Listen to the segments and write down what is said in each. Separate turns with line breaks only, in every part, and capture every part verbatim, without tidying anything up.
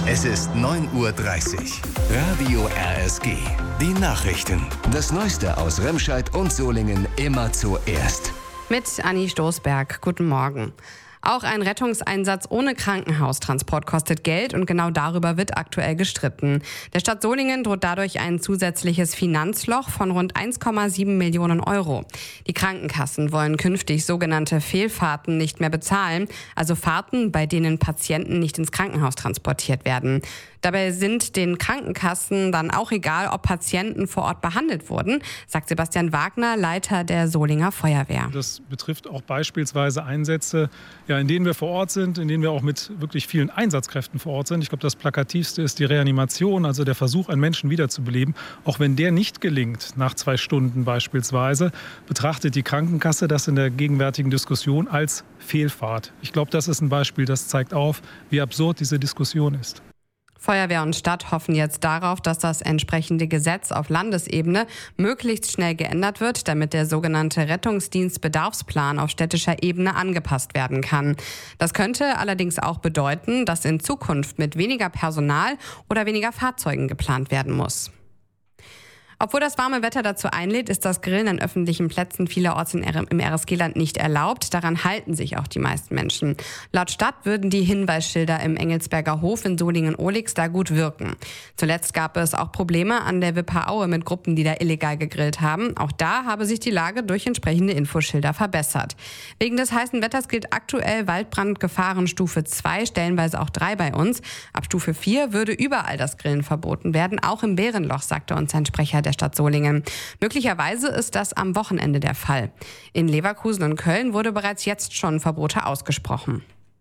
Es ist neun Uhr dreißig. Radio R S G. Die Nachrichten. Das Neueste aus Remscheid und Solingen immer zuerst.
Mit Anni Stoßberg. Guten Morgen. Auch ein Rettungseinsatz ohne Krankenhaustransport kostet Geld und genau darüber wird aktuell gestritten. Der Stadt Solingen droht dadurch ein zusätzliches Finanzloch von rund eins Komma sieben Millionen Euro. Die Krankenkassen wollen künftig sogenannte Fehlfahrten nicht mehr bezahlen, also Fahrten, bei denen Patienten nicht ins Krankenhaus transportiert werden. Dabei sind den Krankenkassen dann auch egal, ob Patienten vor Ort behandelt wurden, sagt Sebastian Wagner, Leiter der Solinger Feuerwehr.
Das betrifft auch beispielsweise Einsätze, ja, in denen wir vor Ort sind, in denen wir auch mit wirklich vielen Einsatzkräften vor Ort sind. Ich glaube, das Plakativste ist die Reanimation, also der Versuch, einen Menschen wiederzubeleben. Auch wenn der nicht gelingt, nach zwei Stunden beispielsweise, betrachtet die Krankenkasse das in der gegenwärtigen Diskussion als Fehlfahrt. Ich glaube, das ist ein Beispiel, das zeigt auf, wie absurd diese Diskussion ist.
Feuerwehr und Stadt hoffen jetzt darauf, dass das entsprechende Gesetz auf Landesebene möglichst schnell geändert wird, damit der sogenannte Rettungsdienstbedarfsplan auf städtischer Ebene angepasst werden kann. Das könnte allerdings auch bedeuten, dass in Zukunft mit weniger Personal oder weniger Fahrzeugen geplant werden muss. Obwohl das warme Wetter dazu einlädt, ist das Grillen an öffentlichen Plätzen vielerorts im R S G-Land nicht erlaubt. Daran halten sich auch die meisten Menschen. Laut Stadt würden die Hinweisschilder im Engelsberger Hof in Solingen-Ohlix da gut wirken. Zuletzt gab es auch Probleme an der Wipper Aue mit Gruppen, die da illegal gegrillt haben. Auch da habe sich die Lage durch entsprechende Infoschilder verbessert. Wegen des heißen Wetters gilt aktuell Waldbrandgefahrenstufe zwei, stellenweise auch drei bei uns. Ab Stufe vier würde überall das Grillen verboten werden, auch im Bärenloch, sagte uns ein Sprecher der Stadt Solingen. Möglicherweise ist das am Wochenende der Fall. In Leverkusen und Köln wurde bereits jetzt schon Verbote ausgesprochen.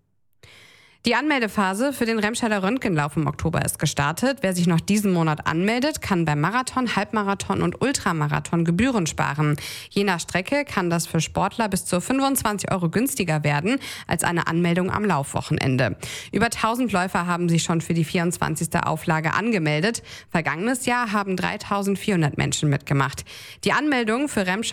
Die Anmeldephase für den Remscheider Röntgenlauf im Oktober ist gestartet. Wer sich noch diesen Monat anmeldet, kann beim Marathon, Halbmarathon und Ultramarathon Gebühren sparen. Je nach Strecke kann das für Sportler bis zu fünfundzwanzig Euro günstiger werden als eine Anmeldung am Laufwochenende. Über tausend Läufer haben sich schon für die vierundzwanzigste Auflage angemeldet. Vergangenes Jahr haben dreitausendvierhundert Menschen mitgemacht. Die Anmeldung für Remscheid